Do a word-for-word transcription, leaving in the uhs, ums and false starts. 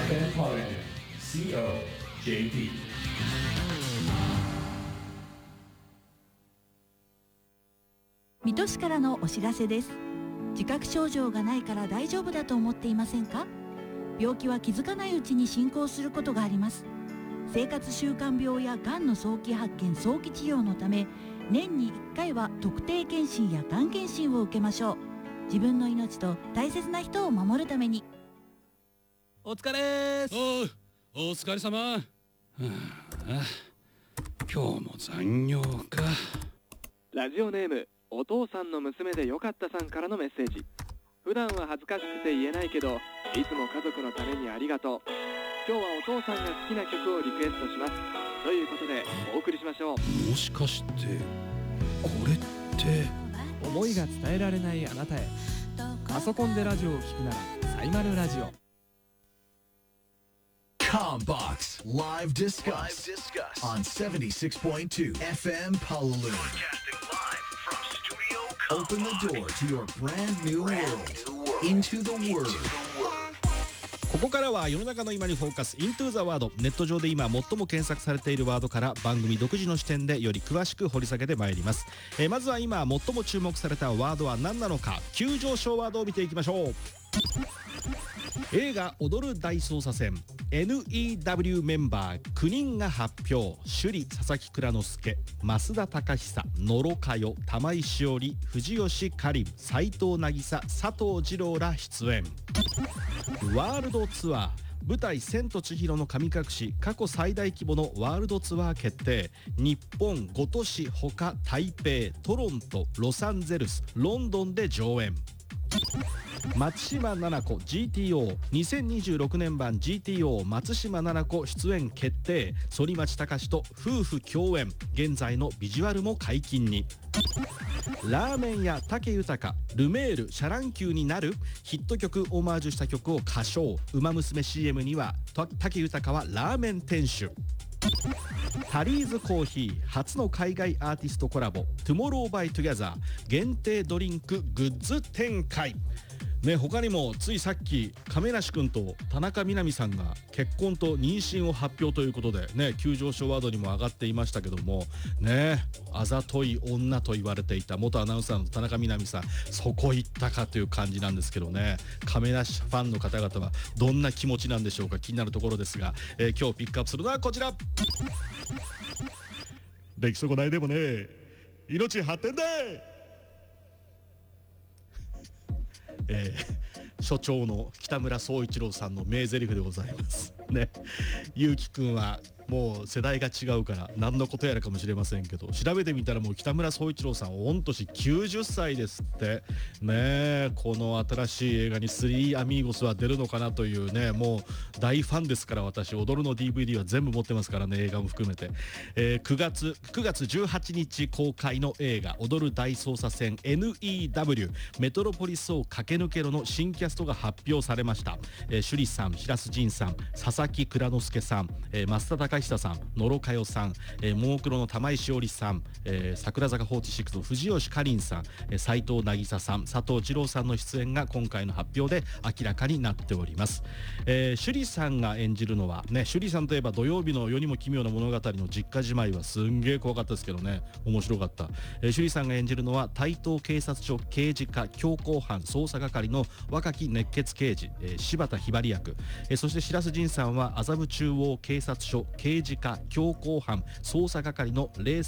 エフエム Poland シーオージェーピー。 水戸市からのお知らせです。自覚症状がないから大丈夫だと思っていませんか？病気は気づかないうちに進行することがあります。生活習慣病やがんの早期発見早期治療のため、年にいっかいは特定健診やがん検診を受けましょう。自分の命と大切な人を守るために。 お疲れーす。 おう、お疲れ様。はあ、今日も残業か。 ラジオネームお父さんの娘でよかったさんからのメッセージ。普段は恥ずかしくて言えないけど、いつも家族のためにありがとう。今日はお父さんが好きな曲をリクエストします。ということでお送りしましょう。 もしかしてこれって思いが伝えられないあなたへ。パソコンでラジオを聞くならサイマルラジオ。 Combox Live Discuss on seventy-six point two エフエム Palaloo. Open the door to your brand new world. Into the Word. ここからは世の中の今にフォーカス Into the Word。 ネット上で今最も検索されているワードから番組独自の視点でより詳しく掘り下げてまいります。えー、まずは今最も注目されたワードは何なのか、急上昇ワードを見ていきましょう。映画踊る大捜査線 エヌイーダブリュー メンバーきゅうにんが発表。首里佐々木蔵之介、増田貴久、野呂佳代、玉井詩織、藤吉夏鈴、斉藤渚、佐藤二朗ら出演。ワールドツアー舞台千と千尋の神隠し、過去最大規模のワールドツアー決定。日本ご都市ほか台北、トロント、ロサンゼルス、ロンドンで上演。松島菜々子 ジーティーオー にせんにじゅうろくねん版 ジーティーオー 松島菜々子出演決定。反町隆史と夫婦共演。現在のビジュアルも解禁に。ラーメン屋武豊、ルメールシャランキューになる。ヒット曲オマージュした曲を歌唱。ウマ娘 シーエム には武豊はラーメン店主。タリーズコーヒー初の海外アーティストコラボ、トゥモローバイトゥギャザー限定ドリンクグッズ展開ね。他にもついさっき亀梨君と田中みな実さんが結婚と妊娠を発表ということでね、急上昇ワードにも上がっていましたけどもね、あざとい女と言われていた元アナウンサーの田中みな実さん、そこ行ったかという感じなんですけどね。亀梨ファンの方々はどんな気持ちなんでしょうか、気になるところですが、えー、今日ピックアップするのはこちら。出来損ないでもね、命張ってんだ。えー、所長の北村総一郎さんの名台詞でございますね。ゆうきくんはもう世代が違うから何のことやらかもしれませんけど、調べてみたらもう北村総一郎さん御年きゅうじゅっさいですってね。この新しい映画にスリーアミーゴスは出るのかなというね、もう大ファンですから。私踊るの ディーブイディー は全部持ってますからね、映画も含めて。えー、くがつくがつじゅうはちにち公開の映画踊る大捜査線 エヌイーダブリュー メトロポリスを駆け抜けろの新キャストが発表されました。えー、首里さん、白洲迅さん、佐々木蔵之介さん、えー、増田貴久さん、野呂佳代さん、えー、ももクロの玉井詩織さん、えー、桜坂フォーティシックスの藤吉夏鈴さん、えー、斉藤渚さん、佐藤二朗さんの出演が今回の発表で明らかになっております。えー、首里さんが演じるのはね、首里さんといえば土曜日の世にも奇妙な物語の実家じまいはすんげえ怖かったですけどね、面白かった。えー、首里さんが演じるのは台東警察署刑事課強行犯捜査係の若き熱血刑事、えー、柴田ひばり役。えー、そして白洲迅さんは麻布中央警察署刑事課強行犯捜査係の冷静